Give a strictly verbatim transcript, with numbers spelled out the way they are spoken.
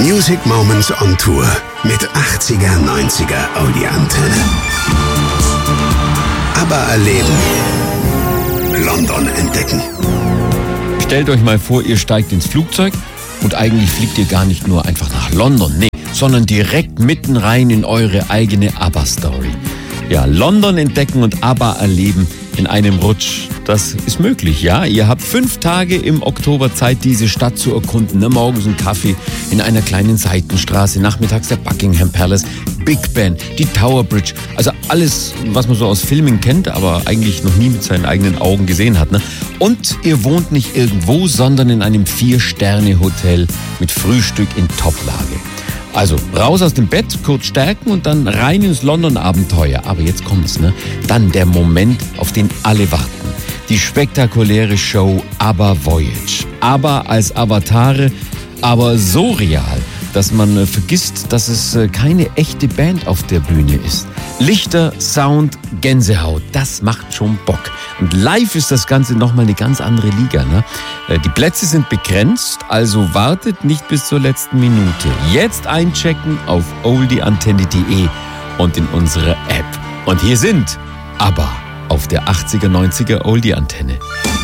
Music Moments on Tour mit achtziger, neunziger Audi-Antenne. ABBA erleben. London entdecken. Stellt euch mal vor, ihr steigt ins Flugzeug und eigentlich fliegt ihr gar nicht nur einfach nach London, nee, sondern direkt mitten rein in eure eigene ABBA-Story. Ja, London entdecken und ABBA erleben in einem Rutsch. Das ist möglich, ja. Ihr habt fünf Tage im Oktober Zeit, diese Stadt zu erkunden. Ne? Morgens ein Kaffee in einer kleinen Seitenstraße, nachmittags der Buckingham Palace, Big Ben, die Tower Bridge. Also alles, was man so aus Filmen kennt, aber eigentlich noch nie mit seinen eigenen Augen gesehen hat. Ne? Und ihr wohnt nicht irgendwo, sondern in einem Vier-Sterne-Hotel mit Frühstück in Toplage. Also raus aus dem Bett, kurz stärken und dann rein ins London-Abenteuer. Aber jetzt kommt's, ne? Dann der Moment, auf den alle warten. Die spektakuläre Show ABBA Voyage. ABBA als Avatare, aber so real, dass man äh, vergisst, dass es äh, keine echte Band auf der Bühne ist. Lichter, Sound, Gänsehaut, das macht schon Bock. Und live ist das Ganze nochmal eine ganz andere Liga. Ne? Äh, die Plätze sind begrenzt, also wartet nicht bis zur letzten Minute. Jetzt einchecken auf oldieantenne punkt de und in unsere App. Und hier sind ABBA auf der achtziger, neunziger Oldie-Antenne.